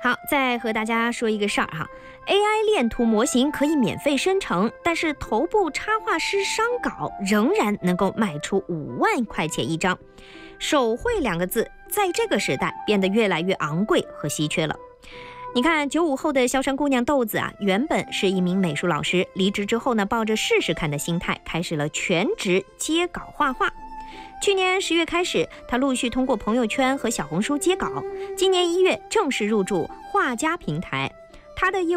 好，再和大家说一个事儿哈，AI 恋图模型可以免费生成，但是头部插画师商稿仍然能够卖出5万块钱一张。手绘2个字在这个时代变得越来越昂贵和稀缺了。你看95后的萧山姑娘豆子啊，原本是一名美术老师，离职之后呢，抱着试试看的心态，开始了全职接稿画画。去年10月开始，他陆续通过朋友圈和小红书接稿，今年1月正式入驻画家平台。他的业务